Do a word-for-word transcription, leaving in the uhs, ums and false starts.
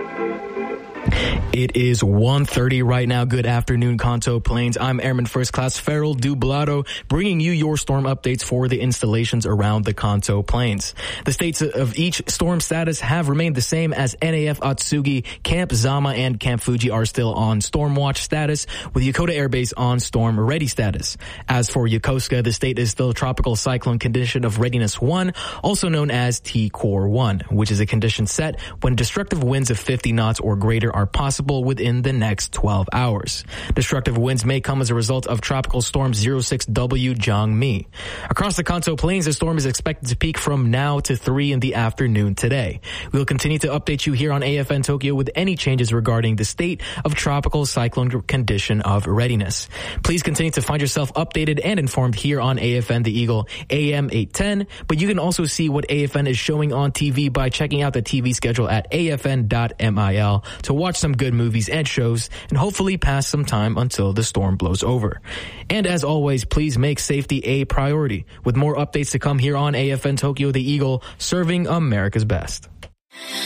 It is one thirty right now. Good afternoon, Kanto Plains. I'm Airman First Class Farrell Dublado, bringing you your storm updates for the installations around the Kanto Plains. The states of each storm status have remained the same as N A F Atsugi, Camp Zama, and Camp Fuji are still on storm watch status, with Yokota Air Base on storm ready status. As for Yokosuka, the state is still tropical cyclone condition of readiness one, also known as T Core one, which is a condition set when destructive winds of fifty knots or greater are possible within the next twelve hours. Destructive winds may come as a result of Tropical Storm zero six W Jangmi. Across the Kanto Plains, the storm is expected to peak from now to three in the afternoon today. We will continue to update you here on A F N Tokyo with any changes regarding the state of tropical cyclone condition of readiness. Please continue to find yourself updated and informed here on A F N The Eagle A M eight ten, but you can also see what A F N is showing on T V by checking out the T V schedule at A F N dot mil to watch some good movies and shows and hopefully pass some time until the storm blows over. And as always, please make safety a priority, with more updates to come here on A F N Tokyo The Eagle, serving America's best.